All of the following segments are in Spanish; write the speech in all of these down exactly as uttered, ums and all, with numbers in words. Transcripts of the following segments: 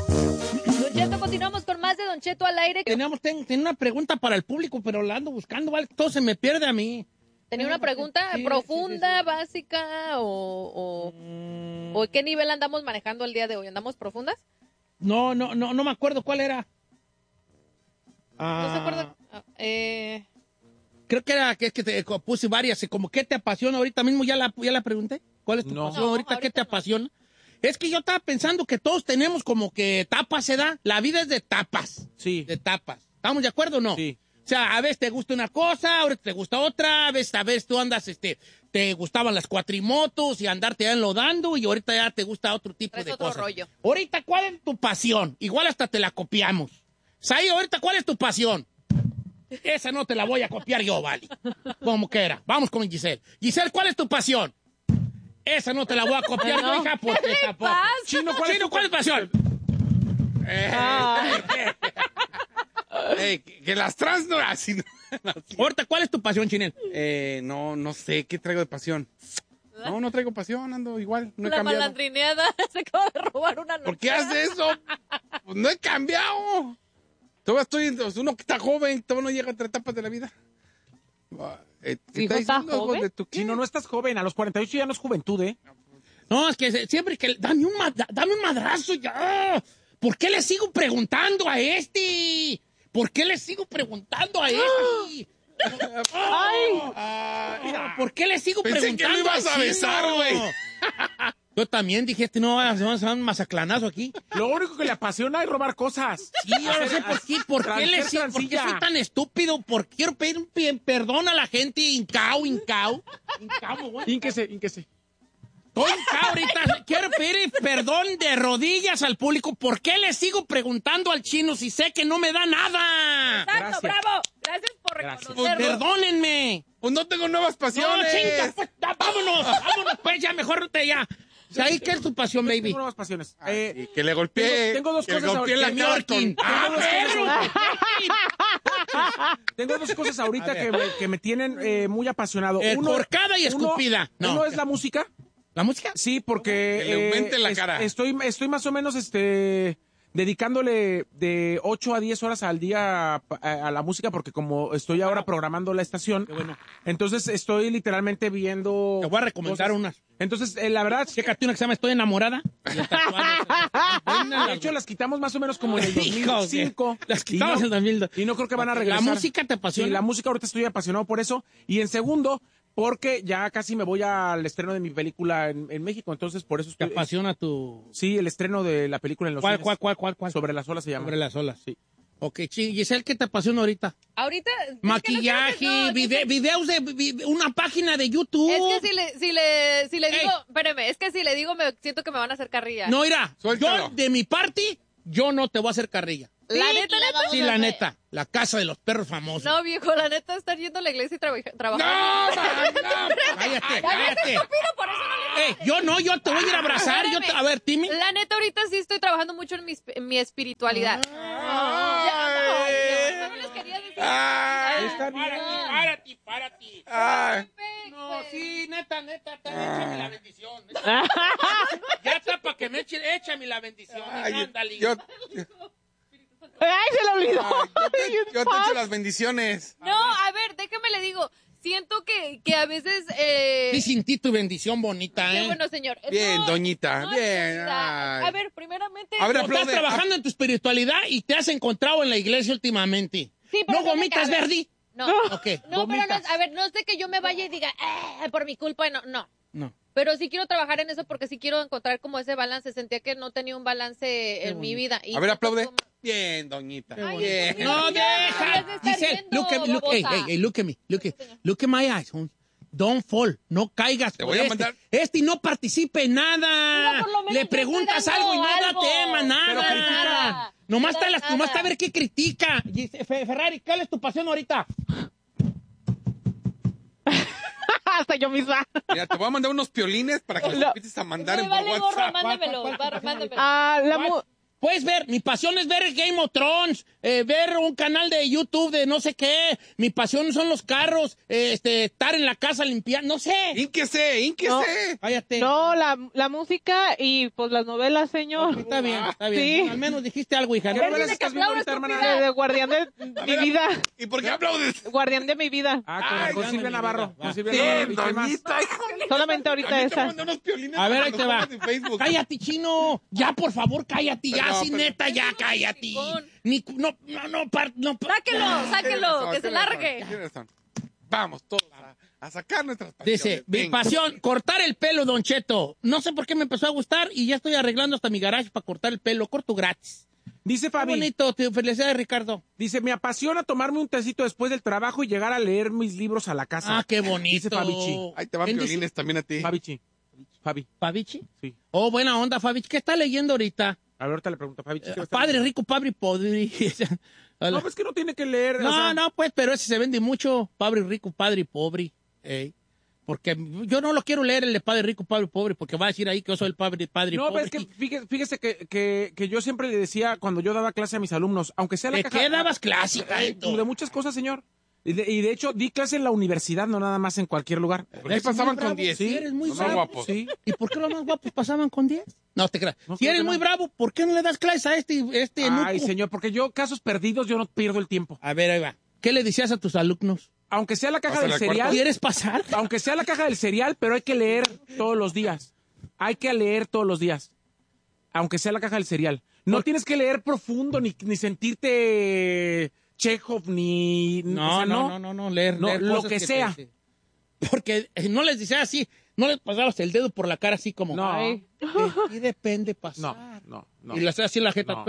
Don Cheto, continuamos con más de Don Cheto al aire. Teníamos ten, ten una pregunta para el público, pero la ando buscando, ¿vale? Todo se me pierde a mí. ¿Tenía una pregunta sí, profunda, sí, sí, sí. básica o, o, Mm. o qué nivel andamos manejando el día de hoy? ¿Andamos profundas? No, no, no, no me acuerdo cuál era. Ah, ¿No se acuerdan? Ah, Eh, Creo que era que es que te puse varias, como ¿qué te apasiona? Ahorita mismo ya la, ya la pregunté. ¿Cuál es tu No. pasión? No, ahorita, ¿qué ahorita te no. apasiona? Es que yo estaba pensando que todos tenemos como que etapas, ¿se da? La vida es de etapas. Sí. De etapas. ¿Estamos de acuerdo o no? Sí. O sea, a veces te gusta una cosa, ahora te gusta otra, a veces, a veces tú andas, este, te gustaban las cuatrimotos y andarte ya enlodando y ahorita ya te gusta otro tipo Traes de otro cosas. rollo. Ahorita, ¿cuál es tu pasión? Igual hasta te la copiamos. Sai, ahorita, ¿cuál es tu pasión? Esa no te la voy a copiar yo, vale. Como que era. Vamos con Giselle. Giselle, ¿cuál es tu pasión? Esa no te la voy a copiar yo, hija, porque tampoco. pasa? Chino, ¿cuál, Chino, es, ¿cuál es tu pasión? Ey, que, que las trans no así. No, así. Ahorita, ¿cuál es tu pasión, Chinel? Eh, no, no sé, ¿qué traigo de pasión? No, no traigo pasión, ando igual, no he la cambiado. malandrineada se acaba de robar una ¿Por qué haces eso? Pues no he cambiado. Todavía estoy, pues, uno que está joven, todavía no llega a tres etapas de la vida. Eh, ¿qué Hijo, está ¿está diciendo algo joven? de tu Chino, no estás joven. A los cuarenta y ocho ya no es juventud, ¿eh? No, es que se- siempre que... Dame un, ma- dame un madrazo ya. ¿Por qué le sigo preguntando a este? ¿Por qué le sigo preguntando a este? ¡Ay! ¿Por qué le sigo Pensé que preguntando lo ibas a al besar, chino? güey. Yo también dije, este no va a ser un masaclanazo aquí. Lo único que le apasiona es robar cosas. Sí, yo no sé por qué, por qué, le, Transfer sigo- por qué transilla. soy tan estúpido, por qué quiero pedir un pi- perdón a la gente, incao, incao. Incao, güey. Ínquese, ínquese. Estoy incao ahorita, quiero pedir perdón de rodillas al público, ¿por qué le sigo preguntando al chino si sé que no me da nada? Exacto, Gracias. bravo. Gracias por Gracias. reconocerlo. Perdónenme. Pues no tengo nuevas No, pasiones. chinga, pues, ya, vámonos, vámonos, pues, ya, mejor no te ya. O sea, ¿ahí qué es tu pasión, baby? Tengo nuevas pasiones. Eh, Y que le golpeé. tengo- tengo dos que le cosas golpeé ahorita. la New cara Yorking. con- ¡Ah, Tengo dos cosas perro! Tengo dos cosas ahorita A ver. que me, que me tienen eh, muy apasionado. Eh, corcada y escupida. Uno, No. uno es la música. ¿La música? Sí, porque Que le aumente la es- cara. Estoy, estoy más o menos este dedicándole de ocho a diez horas al día a, a- a la música porque como estoy ahora programando la estación, bueno. entonces estoy literalmente viendo... Te voy a recomendar cosas. unas. Entonces, eh, la verdad, Chécate una que se llama Estoy enamorada. Y el tatuaje. de hecho las quitamos más o menos como en el dos mil Hijo, cinco. que- las quitamos Y en el dos mil dos. Y no creo que van a La regresar. música te apasiona. Sí, la música ahorita estoy apasionado por eso. Y en segundo, porque ya casi me voy al estreno de mi película en, en México, entonces por eso Te estoy... apasiona tu... Sí, el estreno de la película en los ¿Cuál, cines. cuál, cuál, cuál, cuál? Sobre las olas se llama. Sobre las olas, sí. Ok, sí. Giselle, ¿qué te apasiona ahorita? Ahorita. es que Maquillaje, no, no, vide- es que- videos de... vi- una página de YouTube. Es que si le, si le, si le Ey. digo, espérame, es que si le digo, me siento que me van a hacer carrilla. No, mira, Suéltalo. yo de mi parte, yo no te voy a hacer carrilla. La neta, neta. Sí, la neta. La casa de los perros famosos. No, viejo, la neta, estar yendo a la iglesia y traba- trabajando. No, man, no. Cállate, Ya ves, cállate. estúpido, por eso no le Eh, yo no, yo te voy a ir a abrazar. Yo te- a ver, Timmy. La neta, ahorita sí estoy trabajando mucho en mi, en mi espiritualidad. Ah. Ya, ay, Dios, no les quería decir. Ay, Está bien. Párate, párate. ay. No, sí, neta, neta, te- échame la bendición. neta. Ya está para que me echen, échame la bendición. Ay, ándale. yo, ¡Ay, se lo olvidó! ay, yo te, yo te echo las bendiciones. No, a ver, déjame le digo. Siento que, que a veces. Eh, Sí, sin ti tu bendición bonita, qué ¿eh? bueno, señor. Bien, No, doñita, no, bien, señorita. ay. A ver, primeramente. A ver, Tú estás aplaude. trabajando en tu espiritualidad y te has encontrado en la iglesia últimamente. Sí, pero ¿No no me gomitas, cabe. Verdi? No, Ok. no, pero no Gomitas. es, a ver, no es de que yo me vaya y diga, "Ah, por mi culpa, no, no. No. Pero sí quiero trabajar en eso porque sí quiero encontrar como ese balance. Sentía que no tenía un balance en mi vida. Y A ver, siento aplaude. como- Bien, doñita. Ay, Bien. Dios No, mío, ya, deja. deberías de estar Giselle, viendo, look at me, look, hey, babosa. hey, hey, look at me, look at, look at my eyes, hon. Don't fall, no caigas. Te por voy a este. mandar- Este no participe en nada. Pero por lo menos Le yo preguntas estoy dando algo y no da algo. tema, Pero nada. critica. Nomás No está, da las, nomás está a nada. ver qué critica. Gis- Fe- Ferrari, ¿cuál es tu pasión ahorita? Hasta yo misma. Mira, te voy a mandar unos piolines para que los No. empieces a mandar Me en vale gorro, WhatsApp. mándamelo, ¿Cuál- cuál- bar- cuál- mándamelo. Ah, la, mu- puedes ver, mi pasión es ver Game of Thrones, eh, ver un canal de YouTube de no sé qué, mi pasión son los carros, eh, este, estar en la casa limpiando, no sé. ¡Ínquese, ínquese! No. Cállate. No, la, la música y pues las novelas, señor. Está bien, está bien. Sí. Bueno, al menos dijiste algo, hija. ¿Qué ¿No? novelas dice que estás viendo aplaude, ahorita, estúpida. hermana? De, de guardián de mi vida. ¿Y por qué aplaudes? Guardián de mi vida. Ah, con, Ay, con ya Silvia me Navarro. olvidé. Con Va. Silvia Sí, Navarro. ¿Y qué más? doñita, híjole. Solamente A ahorita mí te esa. mandan unos piolines A ver, para ahí los te va. compas de Facebook. Cállate, chino. Ya, por favor, cállate. Ya, Perdón, sí, perdón. neta, ya, cállate. Ni, no, no, no, par- no, par- Sáquelo, Tienes sáquelo, razón, que se tienes razón, largue. tienes razón. Vamos todos a, a sacar nuestras pasiones. Dice, mi Venga. pasión, cortar el pelo, Don Cheto. No sé por qué me empezó a gustar y ya estoy arreglando hasta mi garage para cortar el pelo. Corto gratis. Dice Qué Fabi, bonito, te felicidades, Ricardo. dice, me apasiona tomarme un tecito después del trabajo y llegar a leer mis libros a la casa. Ah, qué bonito. Dice Fabichi. Ahí te van ¿Quién dice? piolines también a ti. Fabichi. Fabi, ¿Fabichi? sí. Oh, buena onda, Fabichi. ¿Qué está leyendo ahorita? A ver, ahorita le pregunto a Fabichi. ¿qué Eh, va a estar Padre leyendo? rico, padre pobre. Hola. No, pues que no tiene que leer. o No, sea, no, pues, pero ese se vende mucho. Padre rico, padre pobre. Ey. Porque yo no lo quiero leer el de padre rico, padre pobre, porque va a decir ahí que yo soy el padre, padre No, pobre. pero es que fíjese, fíjese que, que, que yo siempre le decía cuando yo daba clase a mis alumnos, aunque sea la ¿De caja... qué dabas clase, Eh, Caito? de muchas cosas, señor. Y de, y de hecho, di clase en la universidad, no nada más en cualquier lugar. ¿Por qué Eres pasaban muy con bravo, diez? sí, eres muy Los más bravo. guapos. Sí. ¿Y por qué los más guapos pasaban con diez? No te creas. No, si creo eres que muy no. bravo, ¿por qué no le das clases a este, este Ay, enuco? señor, porque yo, casos perdidos, yo no pierdo el tiempo. A ver, ahí va. ¿Qué le decías a tus alumnos? Aunque sea la caja Pásale del al cuarto. cereal, ¿Quieres pasar? aunque sea la caja del cereal, pero hay que leer todos los días. Hay que leer todos los días. Aunque sea la caja del cereal. No tienes que leer profundo, ni, ni sentirte Chekhov, ni... No, o sea, no, no, no, no, leer, No, leer lo cosas que te- sea. te- porque eh, no les decía así, no les pasabas el dedo por la cara así como... No. Ay. Y depende pasar. No, no, no. Y le hacía así en la jeta.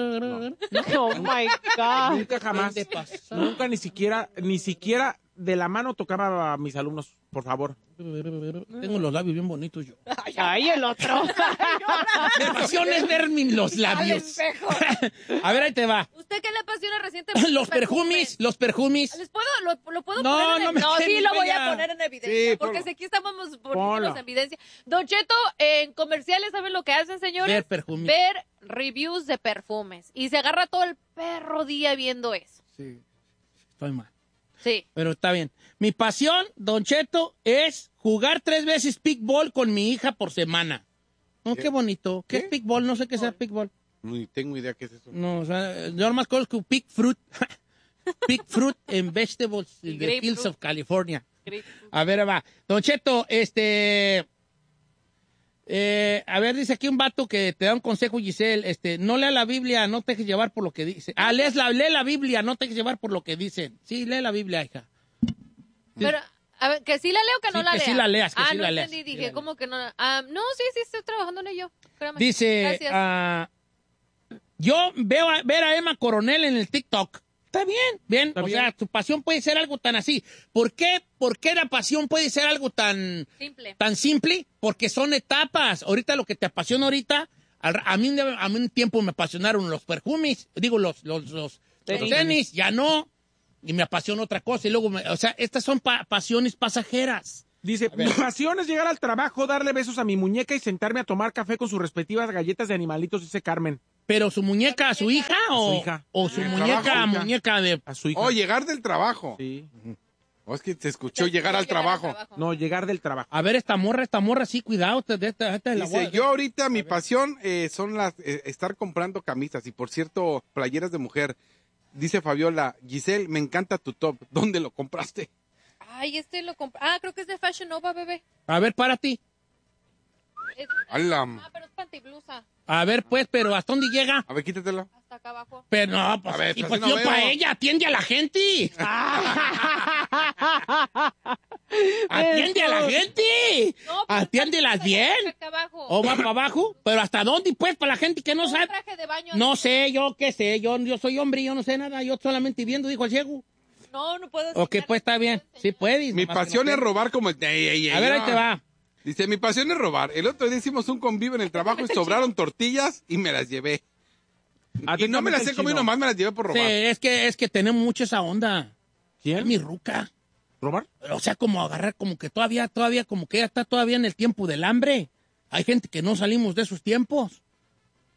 Oh my God. Nunca jamás. Depende pasar. Nunca ni siquiera, ni siquiera de la mano tocaba a mis alumnos, por favor. Tengo los labios bien bonitos yo. Ay, el otro. Mi pasión es ver mi- los Al labios. espejo. A ver, ahí te va. ¿Usted qué le apasiona recientemente? Los perfumes, los perfumes. ¿Les puedo, lo, lo puedo No, poner en no me No, quede sí, lo voy bella. a poner en evidencia. Sí, porque ponlo. si aquí estamos poniéndonos Ponlo. en evidencia. Don Cheto, en comerciales, ¿saben lo que hacen, señores? Ver perfumes. Ver reviews de perfumes. Y se agarra todo el perro día viendo eso. Sí, estoy mal. Sí. Pero está bien. Mi pasión, Don Cheto, es jugar tres veces pickball con mi hija por semana. No, qué bonito. ¿Qué, ¿Qué? es pickball? No sé qué sea pickball. Ni tengo idea qué es eso. No, o sea, yo nomás conozco pick fruit. Pick fruit and vegetables in the grapefruit. hills of California. A ver, va. Don Cheto, este... eh, a ver, dice aquí un vato que te da un consejo, Giselle. Este, no lea la Biblia, no te dejes llevar por lo que dice. Ah, lees la, lee la Biblia, no te dejes llevar por lo que dicen. Sí, lee la Biblia, hija. Pero, a ver, ¿que sí la leo o que no Sí, la que lea? sí la leas, que ah, sí no la leas. entendí, Sí dije, la ¿cómo que no? Ah, no, sí, sí, estoy trabajando en ello. Créame. Dice, Gracias. ah, yo veo a, ver a Emma Coronel en el TikTok. Está bien, bien. Está o bien. sea, tu pasión puede ser algo tan así. ¿Por qué? ¿Por qué la pasión puede ser algo tan, Simple. tan simple? Porque son etapas. Ahorita lo que te apasiona ahorita, al- a mí, a mí un tiempo me apasionaron los perfumes, digo, los, los, los, los Tenis. tenis, ya no. Y me apasiona otra cosa. Y luego, me- o sea, estas son pa- pasiones pasajeras. Dice, mi pasión es llegar al trabajo, darle besos a mi muñeca y sentarme a tomar café con sus respectivas galletas de animalitos, dice Carmen. ¿Pero su muñeca a su hija o, su hija. o su El muñeca trabajo, hija. muñeca de... A su hija. Oh, llegar del trabajo. Sí. O es que te escuchó llegar al trabajo. No, llegar del trabajo. A ver, esta morra, esta morra, sí, cuidado. Esta, esta, esta es la Dice, voy a- yo ahorita mi pasión eh, son las eh, estar comprando camisas y por cierto, playeras de mujer. Dice Fabiola, Giselle, me encanta tu top. ¿Dónde lo compraste? Ay, este lo compré. Ah, creo que es de Fashion Nova, bebé. A ver, para ti. Es- ¡Hala! Ah, pero es pantiblusa. A ver, pues, pero ¿hasta dónde llega? A ver, quítatela. Hasta acá abajo. Pero no, pues, A ver, y pues, pues así no yo veo. para ella, atiende a la gente. Atiende a la gente. No, pues, Atiéndelas bien. Acá abajo. ¿O va para abajo? ¿Pero hasta dónde, pues, para la gente que no Un sabe? traje de baño. No sé, yo qué sé, yo, yo soy hombre, yo no sé nada, yo solamente viendo, dijo el ciego. No, no puedo Ok, enseñar, pues está no bien, puedo sí enseñar. puedes. Mi nomás que pasión no es puedes. robar como... Ey, ey, ey, A ver, ahí ya. te va. Dice, mi pasión es robar. El otro día hicimos un convivio en el trabajo y sobraron tortillas y me las llevé. Y no me las he Atentamente, comido chino. nomás, me las llevé por Sí, robar. es que, es que tenemos mucho esa onda. Es ¿Quién? mi ruca. ¿Robar? O sea, como agarrar, como que todavía, todavía, como que ya está todavía en el tiempo del hambre. Hay gente que no salimos de esos tiempos.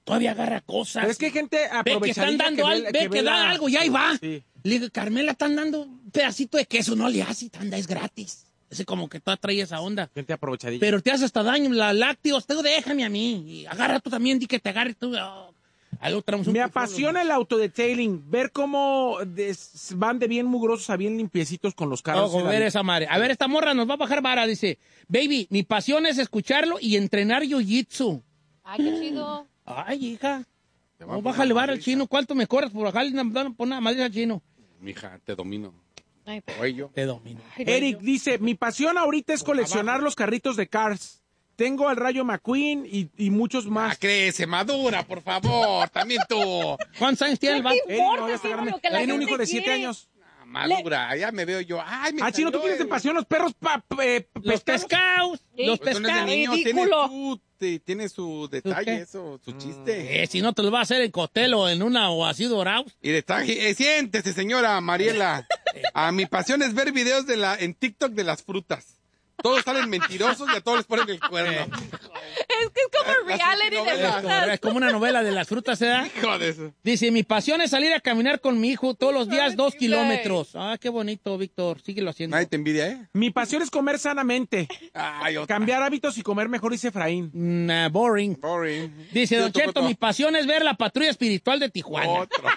todavía agarra cosas. Pero es que hay gente Ve que aprovechadilla están dando ve- algo, ve que, la- dan algo y ahí va. Sí. Le digo, Carmela, están dando un pedacito de queso, no le hace, anda, es gratis. Ese como que toda trae esa onda. Gente aprovechadilla. Pero te hace hasta daño, la lácteos, tú déjame a mí. Y agarra tú también, di que te agarre tú. Oh. Ahí lo traemos un Me poco, apasiona el autodetailing, ver cómo des- van de bien mugrosos a bien limpiecitos con los carros. Ojo, ver esa madre. A ver, esta morra nos va a bajar vara, dice. Baby, mi pasión es escucharlo y entrenar jiu-jitsu. Ay, qué chido. Ay, hija. Te va a No, poner bájale vara al madriza. chino. ¿Cuánto me corres por bajarle una, una madriza al chino? Mija, te domino. Ay, Cuello. Te domino. Eric dice, mi pasión ahorita es coleccionar los carritos de Cars. Tengo al Rayo McQueen y, y muchos Ah, más. crece, madura, por favor. También tú. ¿Cuántos años tiene el vato? Eric, no, importa, ya está Chino, grande. lo que la Tiene un gente hijo de siete quiere. años. Ah, madura, ya me veo yo. Ay, me Ah, Chino, ¿tú salió tienes de el- pasión los perros pa, eh, Los pescados? pescados. Sí. Los Pues tú no es de pescados. niño, tiene Ridículo. su, te- tiene su detalle, qué? eso, su chiste. Eh, si no te lo va a hacer en cóctel o en una o así dorado. Y detalle, eh, siéntese, señora Mariela. A mi pasión es ver videos de la, en TikTok de las frutas. Todos salen mentirosos y a todos les ponen el cuerno. Es que es como Las reality de novelas. frutas. Es como una novela de las frutas, ¿eh? Hijo de eso. Dice, mi pasión es salir a caminar con mi hijo todos los días, dos Ay, kilómetros. Ah, qué bonito, Víctor. Síguelo haciendo. Nadie te envidia, ¿eh? Mi pasión es comer sanamente, Ay, otra. cambiar hábitos y comer mejor, dice Efraín. Nah, boring. Boring. Dice, Sí, Don otro, Cheto, otro. mi pasión es ver la patrulla espiritual de Tijuana. Otro.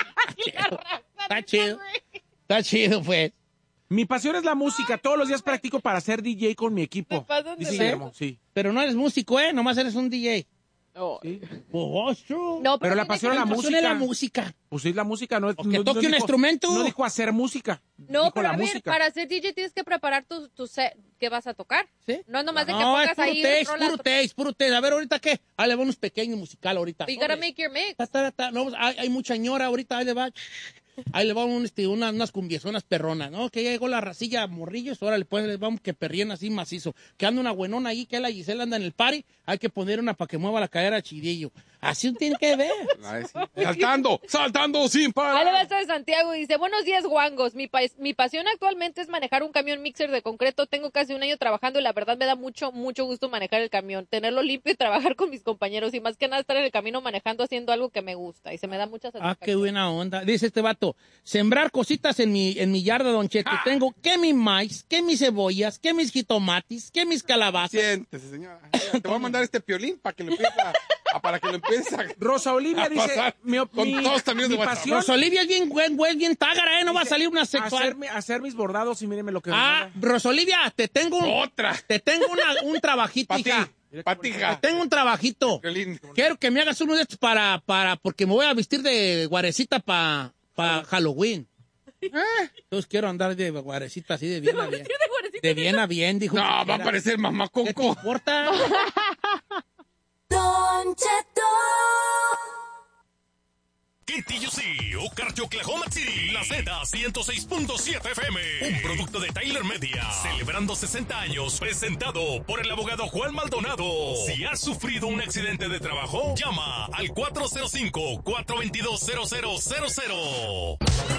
Está chido. Está chido, pues. Mi pasión es la música, todos los días practico para ser D J con mi equipo. Se pasan de Dice lanza. Guillermo, sí. Pero no eres músico, ¿eh? Nomás eres un D J. Oh. Oh, it's true. No, Pero la tiene pasión que- a la Mi pasión es música. la música. Pues sí, la música no es... O que no- toque no un dijo- instrumento. No dijo hacer música. No, dijo pero la a ver, música. para ser D J tienes que preparar tu, tu set que vas a tocar. ¿Sí? No es nomás de que No, es pongas puro ahí taste, rolas. puro taste, puro taste. A ver, ¿ahorita qué? Ah, le va unos pequeños musical ahorita. You gotta Sobres. make your mix. Ta, ta, ta. No, hay, hay mucha ñora ahorita, ahí le va. Ahí le va un, este, una- unas cumbiezonas perronas, ¿no? Que ya llegó la racilla morrillos, ahora le ponen, vamos que perrían así macizo. Que anda una buenona ahí, que la Gisela anda en el party, hay que poner una para que mueva la cadera chidillo. Así tiene que ver. Ay, sí. Saltando, saltando sin Ahí le va a parar. estar Santiago y dice, buenos días, guangos. Mi, pa- mi pasión actualmente es manejar un camión mixer de concreto. Tengo casi un año trabajando y la verdad me da mucho, mucho gusto manejar el camión, tenerlo limpio y trabajar con mis compañeros y más que nada estar en el camino manejando haciendo algo que me gusta y se me da mucha Ah, satisfacción. qué buena onda. Dice este vato, sembrar cositas en mi, en mi yarda, Don Cheto. Tengo que mi maíz, que mis cebollas, que mis jitomates, que mis calabazas. Siéntese, señora. Mira, te voy a mandar este piolín para que lo empieces a, a- para que lo empieces a... Rosa Olivia a dice, pasar mi, con mi- todos también mi de WhatsApp. pasión, Rosa Olivia es bien, güey, güey, bien tágara, ¿eh? No va a salir una sexual. hacerme- hacer mis bordados y mírenme lo que me Ah, manda. Rosolivia, te tengo un, Otra. te tengo una- un trabajito, Para ti, hija. para ti, hija. Te tengo un trabajito. Piolín. Quiero que me hagas uno de estos para, para, porque me voy a vestir de guarecita para pa Halloween. Entonces quiero andar de guarecita así de bien a bien. De bien a bien, dijo. No, que va a quiera. parecer mamá ¿Qué te Coco. importa? Don Cheto. Kitti U C o Carti Oklahoma City, la Z ciento seis punto siete F M, un producto de Tyler Media, celebrando sesenta años, presentado por el abogado Juan Maldonado. Si has sufrido un accidente de trabajo, llama al cuatro cero cinco, cuatro dos dos, cero cero cero cero.